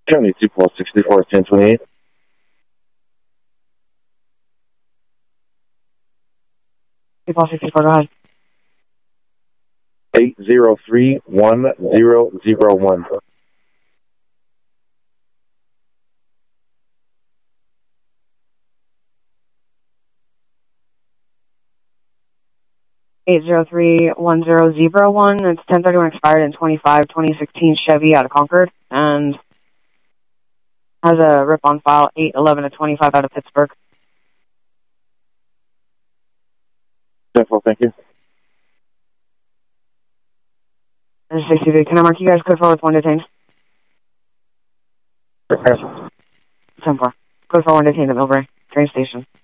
County 2 plus 64, 1028. Plus 64, go ahead. 803-1001. It's 1031 expired in 2016 Chevy out of Concord, and has a rip on file 811-25 out of Pittsburgh. 10-4, thank you. 60, can I mark you guys code 4 with 1 detained? 10-4. Code 4, 1 detained at Millbrae train station.